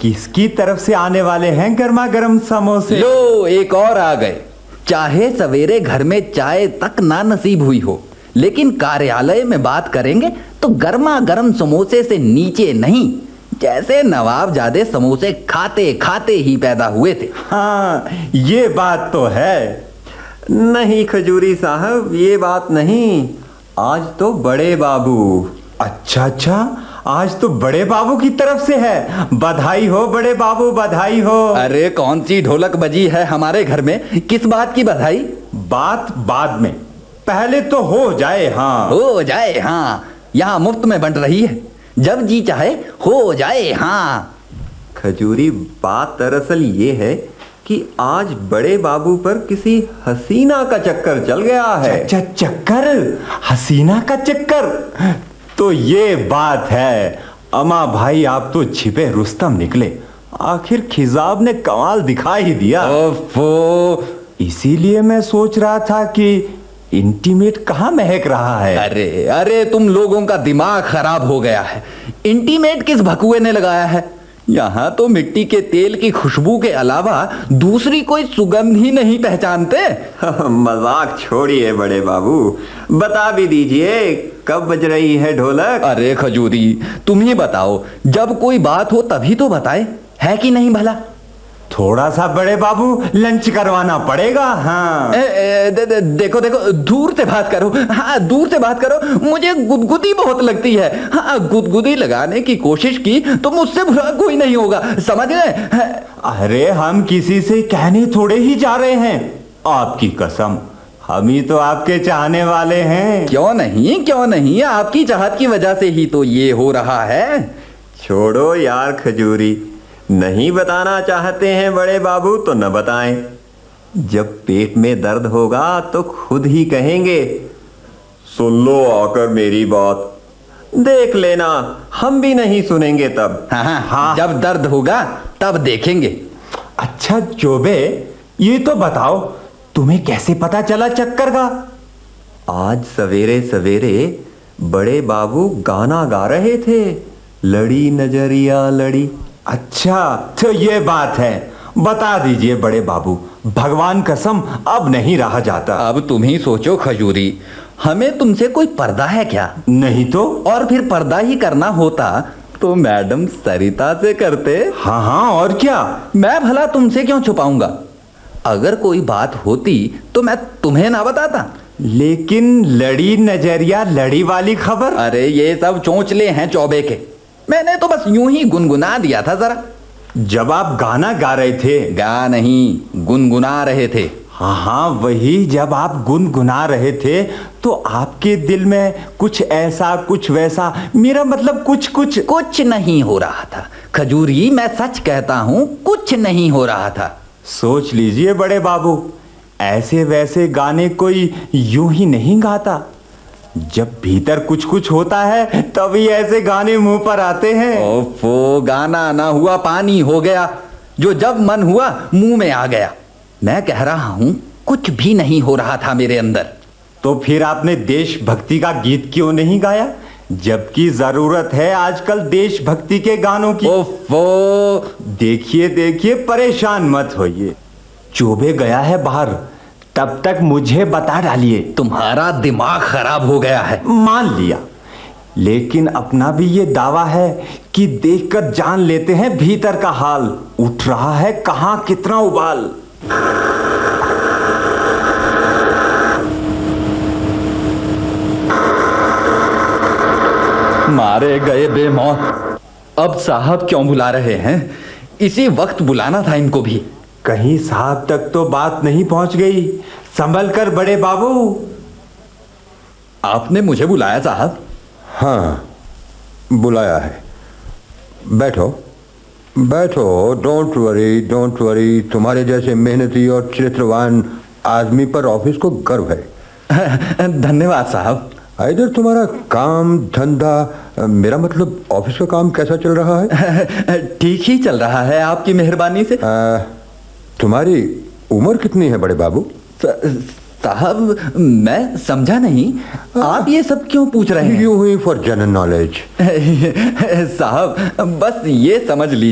किसकी तरफ से आने वाले हैं गर्मा गर्म समोसे? लो एक और आ गए। चाहे सवेरे घर में चाय तक ना नसीब हुई हो, लेकिन कार्यालय में बात करेंगे तो गर्मा गर्म समोसे से नीचे नहीं। जैसे नवाबजादे समोसे खाते खाते ही पैदा हुए थे। हाँ, ये बात तो है। नहीं खजूरी साहब, ये बात नहीं। आज तो बड़े बाबू। अच्छा अच्छा, आज तो बड़े बाबू की तरफ से है। बधाई हो बड़े बाबू, बधाई हो। अरे कौन सी ढोलक बजी है हमारे घर में? किस बात की बधाई? बात बाद में, पहले तो हो जाए। हाँ हो जाए हाँ, यहाँ मुफ्त में बंट रही है। जब जी चाहे हो जाए हाँ। खजूरी, बात दरअसल ये है कि आज बड़े बाबू पर किसी हसीना का चक्कर चल गया है। चक्कर? हसीना का चक्कर? तो ये बात है। अमा भाई, आप तो छिपे रुस्तम निकले। आखिर खिजाब ने कमाल दिखा ही दिया। ओफो, इसीलिए मैं सोच रहा था कि इंटीमेट कहाँ महक रहा है। अरे अरे, तुम लोगों का दिमाग खराब हो गया है। इंटीमेट किस भकुए ने लगाया है? यहाँ तो मिट्टी के तेल की खुशबू के अलावा दूसरी कोई सुगंध ही नहीं पहचानते। मजाक छोड़िए बड़े बाबू, बता भी दीजिए कब बज रही है ढोलक? अरे खजूरी, तुम ही बताओ, जब कोई बात हो तभी तो बताए, है कि नहीं भला? थोड़ा सा बड़े बाबू लंच करवाना पड़ेगा। हाँ देखो देखो, दूर से बात करो। हाँ दूर से बात करो, मुझे गुदगुदी बहुत लगती है। हाँ, गुदगुदी लगाने की कोशिश की तो मुझसे बुरा कोई नहीं होगा, समझ गए? अरे हम किसी से कहने थोड़े ही जा रहे हैं। आपकी कसम, हम ही तो आपके चाहने वाले हैं। क्यों नहीं, क्यों नहीं, आपकी चाहत की वजह से ही तो ये हो रहा है। छोड़ो यार खजूरी, नहीं बताना चाहते हैं बड़े बाबू तो न बताएं। जब पेट में दर्द होगा तो खुद ही कहेंगे। सुन लो आकर मेरी बात, देख लेना, हम भी नहीं सुनेंगे तब। हाँ, जब दर्द होगा तब देखेंगे। अच्छा चोबे, ये तो बताओ, तुम्हें कैसे पता चला चक्कर का? आज सवेरे सवेरे बड़े बाबू गाना गा रहे थे, लड़ी नजरिया लड़ी। अच्छा तो ये बात है। बता दीजिए बड़े बाबू, भगवान कसम अब नहीं रहा जाता। अब तुम ही सोचो खजूरी, हमें तुमसे कोई पर्दा है क्या? नहीं तो। और फिर पर्दा ही करना होता तो मैडम सरिता से करते। हाँ हाँ, और क्या। मैं भला तुमसे क्यों छुपाऊंगा? अगर कोई बात होती तो मैं तुम्हें ना बताता। लेकिन लड़ी नजरिया लड़ी वाली खबर? अरे ये सब चोंचले हैं चौबे के। मैंने तो बस यूं ही गुनगुना दिया था जरा। जब आप गाना गा रहे थे? गा नहीं, गुनगुना रहे थे। हाँ हाँ वही, जब आप गुनगुना रहे थे तो आपके दिल में कुछ ऐसा कुछ वैसा, मेरा मतलब कुछ नहीं हो रहा था खजूरी, मैं सच कहता हूँ, कुछ नहीं हो रहा था। सोच लीजिए बड़े बाबू, ऐसे वैसे गाने कोई यूं ही नहीं गाता। जब भीतर कुछ कुछ होता है तभी ऐसे गाने मुंह पर आते हैं। ओफो, गाना ना हुआ पानी हो गया, जो जब मन हुआ मुंह में आ गया। मैं कह रहा हूं कुछ भी नहीं हो रहा था मेरे अंदर। तो फिर आपने देशभक्ति का गीत क्यों नहीं गाया, जबकि जरूरत है आजकल देशभक्ति के गानों की? ओफो, देखिए देखिए, परेशान मत होइए। चोबे गया है बाहर, तब तक मुझे बता डालिए। तुम्हारा दिमाग खराब हो गया है। मान लिया, लेकिन अपना भी ये दावा है कि देखकर जान लेते हैं भीतर का हाल। उठ रहा है कहां कितना उबाल। मारे गए बेमौत। अब साहब क्यों बुला रहे हैं? इसी वक्त बुलाना था इनको भी। कहीं साहब तक तो बात नहीं पहुंच गई। संभल कर बड़े बाबू। आपने मुझे बुलाया साहब? हाँ बुलाया है। बैठो बैठो, डोंट वरी। तुम्हारे जैसे मेहनती और चरित्रवान आदमी पर ऑफिस को गर्व है। धन्यवाद साहब। इधर तुम्हारा काम धंधा, मेरा मतलब ऑफिस का काम कैसा चल रहा है? ठीक ही चल रहा है आपकी मेहरबानी से। तुम्हारी उम्र कितनी है बड़े बाबू? साहब मैं समझा नहीं, आप ये सब क्यों पूछ रहे हैं? यूं ही फॉर जनरल नॉलेज। साहब बस ये समझ लीजिए